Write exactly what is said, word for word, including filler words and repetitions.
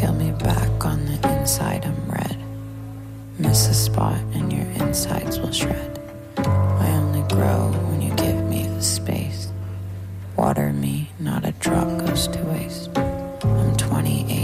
Peel me back on the inside, I'm red. Miss a spot and your insides will shred. I only grow when you give me the space. Water me, not a drop goes to waste. I'm twenty-eight.